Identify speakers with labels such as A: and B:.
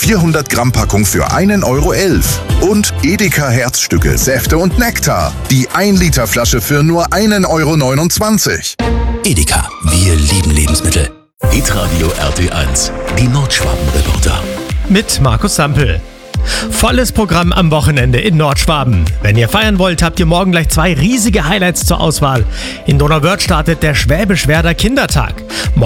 A: 400 Gramm Packung für 1,11 € und Edeka Herzstücke, Säfte und Nektar. Die 1 Liter Flasche für nur 1,29 €.
B: Edeka, wir lieben Lebensmittel.
C: Hitradio RT1, die Nordschwaben-Reporter.
D: Mit Markus Sampel. Volles Programm am Wochenende in Nordschwaben. Wenn ihr feiern wollt, habt ihr morgen gleich 2 riesige Highlights zur Auswahl. In Donauwörth startet der Schwäbisch Werder Kindertag.